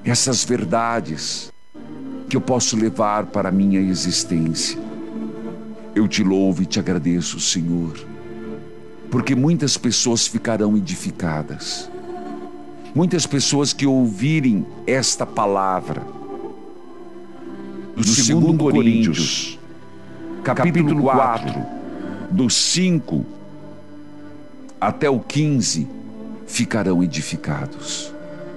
essas verdades que eu posso levar para a minha existência. Eu te louvo e te agradeço, Senhor, porque muitas pessoas ficarão edificadas. Muitas pessoas que ouvirem esta palavra do 2 Coríntios, capítulo 4, do 5 até o 15, ficarão edificados.